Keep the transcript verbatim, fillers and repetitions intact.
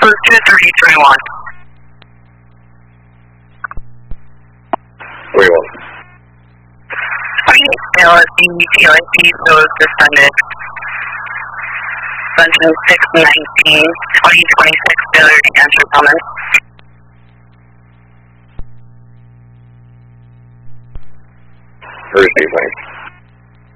for two three three one. three one. Okay, L S D T I P, so is descended. Suspension six nineteen, twenty twenty-six, failure to answer comments. Receive, thanks.